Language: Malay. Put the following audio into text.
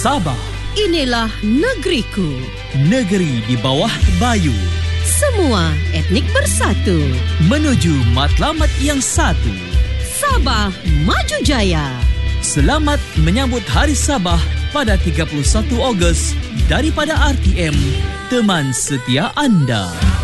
Sabah. Inilah negeriku. Negeri di bawah bayu. Semua etnik bersatu menuju matlamat yang satu. Sabah Maju Jaya. Selamat menyambut Hari Sabah pada 31 Ogos daripada RTM, teman setia anda.